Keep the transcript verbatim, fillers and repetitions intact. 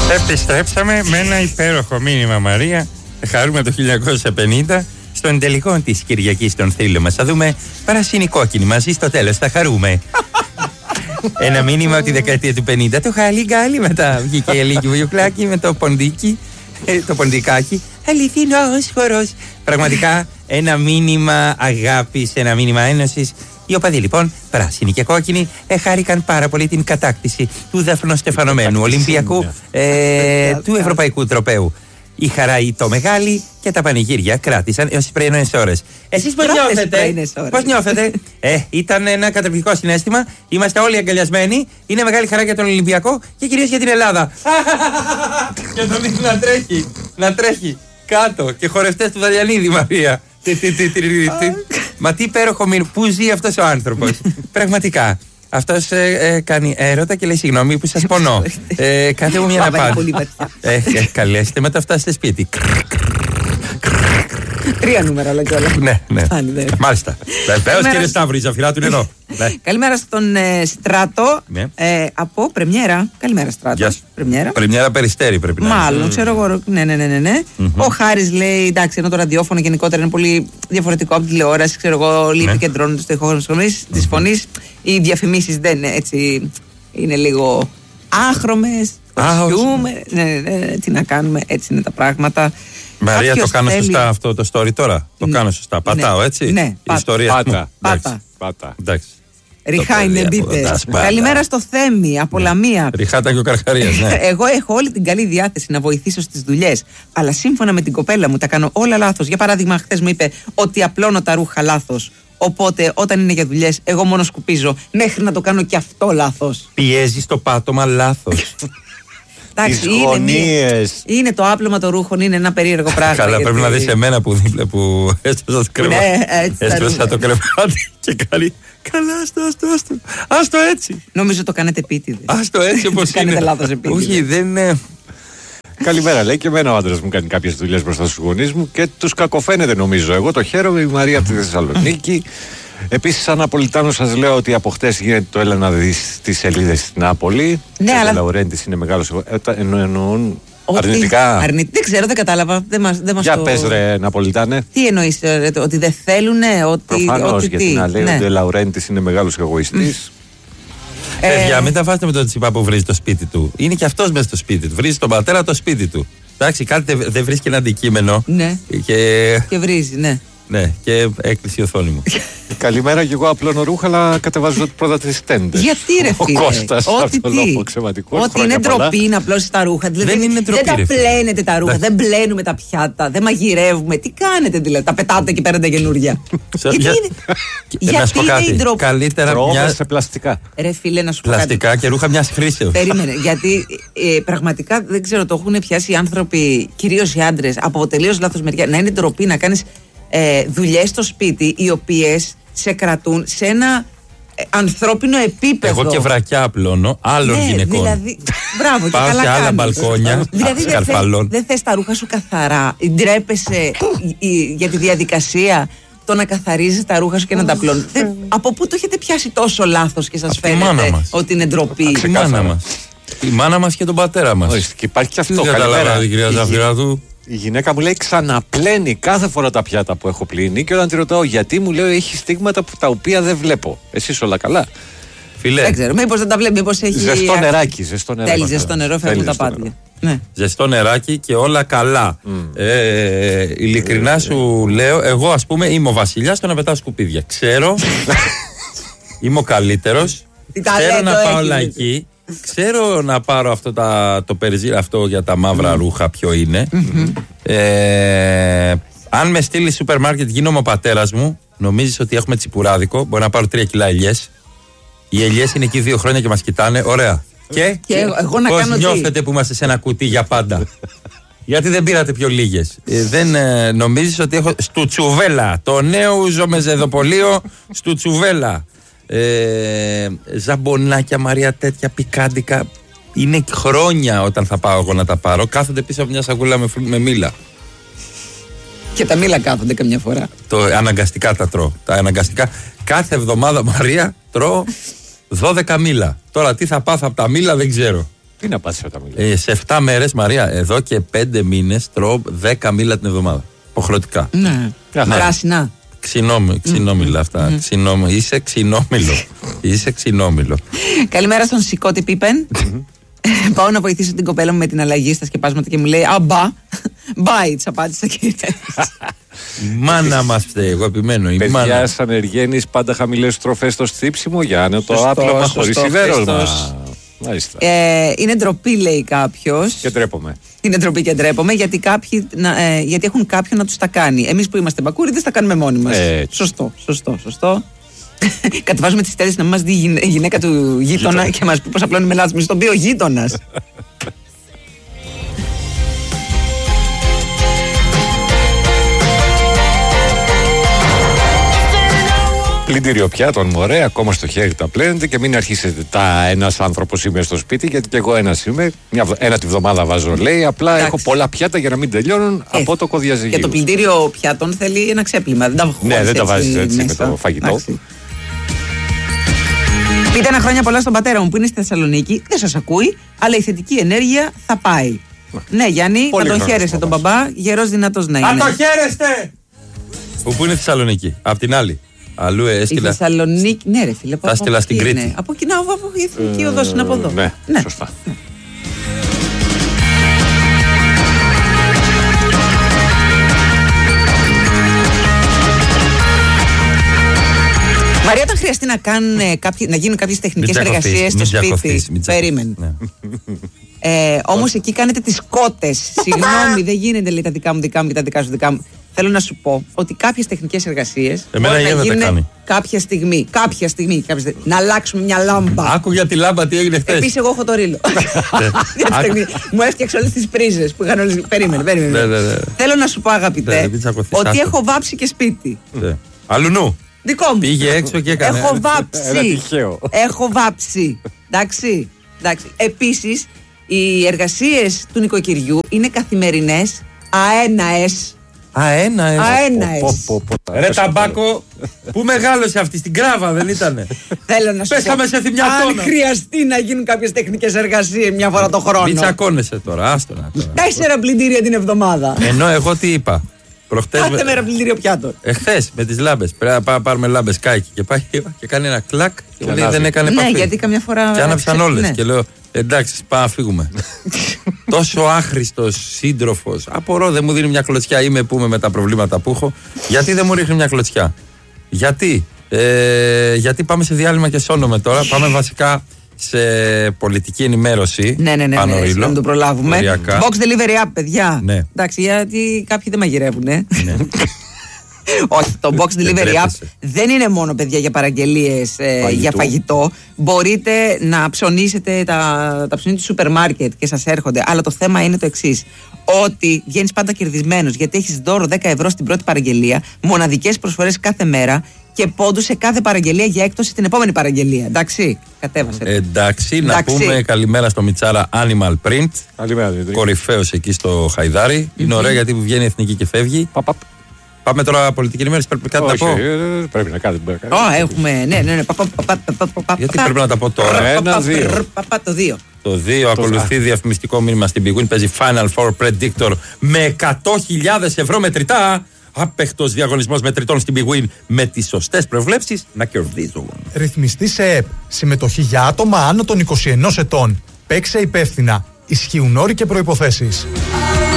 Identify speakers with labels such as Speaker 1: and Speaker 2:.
Speaker 1: Επιστρέψαμε με ένα υπέροχο μήνυμα, Μαρία. Χαρούμε το χίλια εννιακόσια πενήντα. Στον τελικό της Κυριακής των θρύλων μας θα δούμε πράσινη κόκκινη μαζί στο τέλος. Θα χαρούμε. Ένα μήνυμα από τη δεκαετία του πενήντα. Το χάλι γκάλι μετά βγήκε η Ελίκη Βουγιουκλάκη με το ποντίκι, το ποντικάκι. Αληθινός χορός. Πραγματικά ένα μήνυμα αγάπης, ένα μήνυμα ένωσης. Οι οπαδοί λοιπόν, πράσινοι και κόκκινοι, ε, χάρηκαν πάρα πολύ την κατάκτηση του δευνοστεφανωμένου Ολυμπιακού ε, του Ευρωπαϊκού Τροπαίου. Η χαρά το μεγάλη και τα πανηγύρια κράτησαν έως τις πρωινές ώρες. Εσείς πώς νιώθετε? Πώς νιώθετε? ε, ήταν ένα καταπληκτικό συναίσθημα. Είμαστε όλοι αγκαλιασμένοι. Είναι μεγάλη χαρά για τον Ολυμπιακό και κυρίως για την Ελλάδα. Και τον δείχνει να τρέχει, να τρέχει κάτω και χορευτές του Δαλιανίδη, Μαρία. Μα τι υπέροχο μήνυμα. Πού ζει αυτός ο άνθρωπος? Πραγματικά. Αυτός ε, ε, κάνει έρωτα και λέει συγγνώμη που σας πονώ. ε, Κάντε μου μια απάντηση. ε, ε, Καλέστε με τα φτάσετε σπίτι.
Speaker 2: Τρία νούμερα όλα και όλα.
Speaker 1: Ναι, ναι. Μάλιστα. Βεβαίως, κύριε Σταύρου, η Ζαφυρά του είναι εδώ.
Speaker 2: Καλημέρα στον ε, Στράτο ε, από Πρεμιέρα. Καλημέρα, Στράτο. Πρεμιέρα.
Speaker 1: Πρεμιέρα Περιστέρη πρέπει να είναι.
Speaker 2: Μάλλον, ξέρω εγώ. Ναι, ναι, ναι. ναι, ναι. Mm-hmm. Ο Χάρης λέει: εντάξει, ενώ το ραδιόφωνο γενικότερα είναι πολύ διαφορετικό από τη τηλεόραση. Ξέρω εγώ, λίγο επικεντρώνονται στο ηχόχρονο τη φωνή. Οι διαφημίσεις δεν είναι έτσι. Είναι λίγο άχρωμες. Κοστιούμε. Ναι, ναι, ναι, ναι, τι να κάνουμε, έτσι είναι τα πράγματα.
Speaker 1: Μαρία, το κάνω θέλει... σωστά αυτό το story τώρα. Το κάνω σωστά. Πατάω, έτσι.
Speaker 2: Ναι,
Speaker 1: η πάτα. Ιστορία
Speaker 2: πάτα. Πάτα.
Speaker 1: Πάτα. Εντάξει.
Speaker 2: Ριχά είναι, μπείτε. Καλημέρα στο Θέμη, από Λαμία.
Speaker 1: Ριχάτα και ο Καρχαρίας, ναι.
Speaker 2: Εγώ έχω όλη την καλή διάθεση να βοηθήσω στις δουλειές. Αλλά σύμφωνα με την κοπέλα μου τα κάνω όλα λάθος. Για παράδειγμα, χθες μου είπε ότι απλώνω τα ρούχα λάθος. Οπότε όταν είναι για δουλειές, εγώ μόνο σκουπίζω. Μέχρι να το κάνω και αυτό λάθος. Πιέζει το πάτωμα λάθος.
Speaker 3: Τις γωνίες.
Speaker 2: Είναι, είναι το άπλωμα των ρούχων, είναι ένα περίεργο πράγμα.
Speaker 1: Καλά, γιατί... πρέπει να δεις εμένα που δίπλα που έστρωσα το κρεβάτι.
Speaker 2: Ναι,
Speaker 1: έστρωσα το κρεβάτι και κάνει. Καλά, άστο, άστο, άστο. Άστο έτσι.
Speaker 2: Νομίζω το κάνετε επίτηδες.
Speaker 1: Άστο έτσι όπως είναι.
Speaker 2: Κάνετε λάθος επίτηδες.
Speaker 1: Όχι, δεν είναι.
Speaker 3: Καλημέρα, λέει, και εμένα ο άντρας μου κάνει κάποιες δουλειές μπροστά στους γονείς μου και τους κακοφαίνεται, νομίζω. Εγώ το χαίρομαι, η Μαρία από τη Θεσσαλονίκη. Επίσης, σαν Ναπολιτάνο, σας λέω ότι από χτες γίνεται το έλα να δεις τις σελίδες στην Νάπολη.
Speaker 2: Ναι, αλλά.
Speaker 3: Ο Λαουρέντης είναι μεγάλος. Εννοούν αρνητικά.
Speaker 2: Αρνητικά. Δεν ξέρω, δεν κατάλαβα. Δεν μας, δεν μας
Speaker 3: Για
Speaker 2: το...
Speaker 3: πες, ρε Ναπολιτάνε.
Speaker 2: Τι εννοείς, ρε, ότι δεν θέλουνε, ότι.
Speaker 3: Προφανώς,
Speaker 2: ότι
Speaker 3: γιατί
Speaker 2: τι,
Speaker 3: να λέει
Speaker 2: ναι.
Speaker 3: ότι ο Λαουρέντης είναι μεγάλος εγωιστής.
Speaker 1: Ε, Παιδιά, μην τα βάζετε με τον Τσιπά που βρίζει το σπίτι του. Είναι και αυτός μέσα στο σπίτι του. Βρίζει τον πατέρα το σπίτι του. Εντάξει, κάτι δεν βρίσκει ένα αντικείμενο.
Speaker 2: Ναι.
Speaker 1: Και,
Speaker 2: και βρίζει, ναι.
Speaker 1: Ναι, και έκλεισε η οθόνη μου.
Speaker 3: Καλημέρα, και εγώ απλώνω ρούχα, αλλά κατεβάζω πρώτα τις τέντες.
Speaker 2: Γιατί ρε φίλε?
Speaker 3: Ο Κώστας,
Speaker 2: αυτολόφο Ότι είναι ντροπή να απλώσεις τα ρούχα. Δηλαδή,
Speaker 1: δεν είναι ντροπή.
Speaker 2: Δεν τα πλένετε τα ρούχα, δεν πλένουμε τα πιάτα, δεν μαγειρεύουμε. Τι κάνετε δηλαδή? Τα πετάτε και παίρνετε καινούργια. Γιατί είναι η ντροπή?
Speaker 1: Καλύτερα
Speaker 3: μια σε πλαστικά.
Speaker 2: Ρε φίλε, να σου πω.
Speaker 1: Πλαστικά και ρούχα μιας χρήσεως.
Speaker 2: Περίμενε. Γιατί πραγματικά δεν ξέρω, το έχουν πιάσει οι άνθρωποι, κυρίως οι άντρες, από τελείως λάθος μεριά. Να είναι ντροπή να κάνεις Ε, δουλειές στο σπίτι οι οποίες σε κρατούν σε ένα ε, ανθρώπινο επίπεδο.
Speaker 1: Εγώ και βρακιά απλώνω άλλων
Speaker 2: ναι,
Speaker 1: γυναικών.
Speaker 2: Δηλαδή, μπράβο, και
Speaker 1: πάω
Speaker 2: καλά
Speaker 1: σε άλλα
Speaker 2: κάνεις.
Speaker 1: μπαλκόνια.
Speaker 2: Δηλαδή δεν θες, δε θες τα ρούχα σου καθαρά. Ντρέπεσαι για τη διαδικασία το να καθαρίζεις τα ρούχα σου και να τα απλώνεις. Από πού το έχετε πιάσει τόσο λάθος και σας φαίνεται ότι είναι ντροπή?
Speaker 1: Η μάνα μας. Η μάνα μας και τον πατέρα μας.
Speaker 3: Όχι, και υπάρχει και αυτό.
Speaker 1: Καλημέρα, κυρία Ζαφυρά του.
Speaker 3: Η γυναίκα μου λέει ξαναπλένει κάθε φορά τα πιάτα που έχω πλύνει και όταν τη ρωτάω γιατί, μου λέει έχει στίγματα που, τα οποία δεν βλέπω. Εσείς όλα καλά?
Speaker 2: Φιλέ. Δεν ξέρω, μήπως δεν τα βλέπει, μήπως έχει.
Speaker 3: Ζεστό νεράκι, ζεστό νεράκι.
Speaker 2: Θέλει ζεστό νερό, φεύγουν τα πάτια. Ναι.
Speaker 1: Ζεστό νεράκι και όλα καλά. Mm. Ε, ειλικρινά ε, σου ε, λέω, εγώ ας πούμε είμαι ο βασιλιάς στο να πετάω σκουπίδια. Ξέρω, είμαι ο καλύτερος. Ξέρω να πάω λαϊκή. Ξέρω να πάρω αυτό τα, το περζί, αυτό για τα μαύρα mm. ρούχα ποιο είναι. Mm-hmm. ε, αν με στείλει σούπερ μάρκετ γίνομαι ο πατέρας μου. Νομίζεις ότι έχουμε τσιπουράδικο? Μπορεί να πάρω τρία κιλά ελιές. Οι ελιές είναι εκεί δύο χρόνια και μας κοιτάνε. Ωραία. Και,
Speaker 2: και εγώ να
Speaker 1: πώς
Speaker 2: κάνω
Speaker 1: νιώθετε
Speaker 2: τι?
Speaker 1: Που είμαστε σε ένα κουτί για πάντα? Γιατί δεν πήρατε πιο λίγες? ε, Δεν ε, νομίζεις ότι έχω στουτσουβέλα? Το νέο ζωμεζεδοπολείο στουτσουβέλα. Ε, ζαμπονάκια, Μαρία, τέτοια πικάντικα. Είναι χρόνια όταν θα πάω εγώ να τα πάρω. Κάθονται πίσω από μια σακούλα με, με μήλα.
Speaker 2: Και τα μήλα κάθονται καμιά φορά.
Speaker 1: Το, αναγκαστικά τα τρώω. Τα αναγκαστικά. Κάθε εβδομάδα, Μαρία, τρώω δώδεκα μήλα. Τώρα τι θα πάθω από τα μήλα δεν ξέρω.
Speaker 3: Τι να πάθεις όταν μιλάς.
Speaker 1: Ε, σε εφτά μέρες, Μαρία, εδώ και πέντε μήνες τρώω δέκα μήλα την εβδομάδα. Υποχρεωτικά.
Speaker 2: Ναι. Πράσινα.
Speaker 1: Ξινόμι, ξινόμιλα αυτά. Mm. Ξινόμι, είσαι ξινόμιλο. Είσαι ξινόμιλο.
Speaker 2: Καλημέρα στον Σικώτη Πίπεν. Πάω να βοηθήσω την κοπέλα μου με την αλλαγή στα σκεπάσματα και μου λέει «Α, μπα». Μπάι, της απάντησα και η
Speaker 1: μάνα μας φταίει, εγώ επιμένω.
Speaker 3: Παιδιά, σαν Εργένης, πάντα χαμηλές τροφές στο στύψιμο για να το άπλωμα χωρίς σιδέρωσμα.
Speaker 2: Ε, είναι ντροπή, λέει κάποιος.
Speaker 3: Και ντρέπομαι.
Speaker 2: Είναι ντροπή και ντρέπομαι γιατί, κάποιοι, να, ε, γιατί έχουν κάποιον να τους τα κάνει. Εμείς που είμαστε μπακούριδες τα κάνουμε μόνοι μας. Ε, σωστό, σωστό, σωστό. Κατεβάζουμε τις στέλες να μας δει η γυναίκα του γείτονα και μας πει πως απλώνει μελάτες. Μη στον πει ο γείτονας.
Speaker 3: Πλυντήριο πιάτων, μωρέ, ακόμα στο χέρι τα πλένετε και μην αρχίσετε τα ένας άνθρωπος είμαι στο σπίτι, γιατί και εγώ ένας είμαι. Μια, ένα τη βδομάδα βάζω, λέει. Απλά εντάξει, έχω πολλά πιάτα για να μην τελειώνουν ε, από το κοδιαζυγείο.
Speaker 2: Και το πλυντήριο πιάτων θέλει ένα ξέπλυμα. Δεν τα
Speaker 3: ναι, δεν τα βάζεις έτσι μέσα με το φαγητό. Εντάξει.
Speaker 2: Πείτε ένα χρόνια πολλά στον πατέρα μου που είναι στη Θεσσαλονίκη. Δεν σας ακούει, αλλά η θετική ενέργεια θα πάει. Ναι, Γιάννη, να τον χαίρεστε τον μπαμπά. Γερός δυνατός να είναι.
Speaker 1: Να τον χαίρεστε! Πού είναι η Θεσσαλονίκη, απ' την άλλη. Αλλού έστειλα.
Speaker 2: Η Θεσσαλονίκη, ναι, ρε φίλε.
Speaker 1: Θα έστειλα στην Κρήτη.
Speaker 2: Είναι. Από εκεί, να, από η Εθνική Οδός είναι από εδώ.
Speaker 3: Ναι, ναι. Σωστά. Ναι.
Speaker 2: Μαρία, όταν χρειαστεί να, κάνουν, κάποιοι, να γίνουν κάποιες τεχνικές εργασίες στο σπίτι. Περίμενε. Ναι. Ε, όμως εκεί κάνετε τις κότες. Συγγνώμη, δεν γίνεται λέει, τα δικά μου δικά μου και τα δικά σου δικά μου. Θέλω να σου πω ότι κάποιες τεχνικές εργασίες μπορεί να γίνουν κάποια στιγμή. Κάποια στιγμή. Κάποια στιγμή να αλλάξουμε μια λάμπα.
Speaker 1: Άκου για τη λάμπα, τι έγινε χθες.
Speaker 2: Επίσης, εγώ έχω το ρίλο. Μου έφτιαξε όλες τις πρίζες που είχαν όλες. Περίμενε, περίμενε. Θέλω να σου πω, αγαπητέ, ότι έχω βάψει και σπίτι.
Speaker 1: Αλουνού.
Speaker 2: Δικό μου.
Speaker 1: Πήγε έξω και έκανε.
Speaker 2: Έχω βάψει. Έχω βάψει. Εντάξει. Επίσης, οι εργασίες του νοικοκυριού είναι καθημερινές, αέναες.
Speaker 1: Αέναες.
Speaker 2: Αέναες.
Speaker 1: Ρε ταμπάκο, πού μεγάλωσε αυτή, στην Κράβα δεν ήτανε.
Speaker 2: Θέλω να σου
Speaker 1: πέσαμε
Speaker 2: πω,
Speaker 1: σε θυμιατόνα.
Speaker 2: αν χρειαστεί να γίνουν κάποιες τεχνικές εργασίες μια φορά το χρόνο.
Speaker 1: Μην τσακώνεσαι τώρα, άστονα τώρα.
Speaker 2: Τέσσερα πλυντήρια την εβδομάδα.
Speaker 1: Ενώ εγώ τι είπα. Προχτές
Speaker 2: κάθε με... μέρα πλυντήριο πιάτων.
Speaker 1: Εχθές με τις λάμπες. Πρέπει να πάρουμε λάμπες κάκι. Και πάει και κάνει ένα κλακ. Και, και λέει, δεν έκανε επαφή.
Speaker 2: Ναι, γιατί καμιά φορά.
Speaker 1: Και άναψαν όλες. Ναι. Και λέω εντάξει, πάμε να φύγουμε. Τόσο άχρηστος σύντροφος. Απορώ, δεν μου δίνει μια κλωτσιά. Είμαι που είμαι με τα προβλήματα που έχω. Γιατί δεν μου ρίχνει μια κλωτσιά. Γιατί. Ε, γιατί πάμε σε διάλειμμα και σώνομαι τώρα. Πάμε βασικά σε πολιτική ενημέρωση.
Speaker 2: Ναι, ναι, ναι.
Speaker 1: Πάνω
Speaker 2: ναι,
Speaker 1: ρίλο,
Speaker 2: να το προλάβουμε.
Speaker 1: Οριακά.
Speaker 2: Box delivery app, παιδιά.
Speaker 1: Ναι.
Speaker 2: Εντάξει, γιατί κάποιοι δεν μαγειρεύουν, ε.
Speaker 1: Ναι.
Speaker 2: Όχι, το Box Delivery App δεν είναι μόνο, παιδιά, για παραγγελίες ε, για φαγητό. Μπορείτε να ψωνίσετε τα, τα ψωνί του σούπερ μάρκετ και σας έρχονται. Αλλά το θέμα είναι το εξής. Ότι βγαίνεις πάντα κερδισμένος, γιατί έχεις δώρο δέκα ευρώ στην πρώτη παραγγελία, μοναδικές προσφορές κάθε μέρα και πόντους σε κάθε παραγγελία για έκπτωση την επόμενη παραγγελία. Εντάξει, κατέβασε.
Speaker 1: Ε, εντάξει, εντάξει, να πούμε καλημέρα στο Μιτσάρα Animal Print.
Speaker 3: Καλημέρα,
Speaker 1: κορυφαίος εκεί στο Χαϊδάρι. Mm-hmm. Είναι ωραία γιατί βγαίνει εθνική και φεύγει.
Speaker 3: Παπ, παπ.
Speaker 1: Πάμε τώρα πολιτική ενημέρωση, πρέπει κάτι
Speaker 3: όχι,
Speaker 1: να πω.
Speaker 3: Πρέπει να κάνεις.
Speaker 2: Ω, έχουμε, ναι, ναι, ναι.
Speaker 1: Γιατί πρέπει να τα πω τώρα.
Speaker 3: Ένα, δύο.
Speaker 2: Το δύο.
Speaker 1: Το δύο ακολουθεί διαφημιστικό μήνυμα στην Big Win. Παίζει Final Four Predictor με εκατό χιλιάδες ευρώ μετρητά. Άπεχτος διαγωνισμός μετρητών στην Big Win με τις σωστές προβλέψεις να κερδίζουν.
Speaker 4: Ρυθμιστή σε ΕΠ. Συμμετοχή για άτομα άνω των είκοσι ενός ετών. Παίξε υπεύθυνα. Ισχύουν όροι και προϋποθέσεις.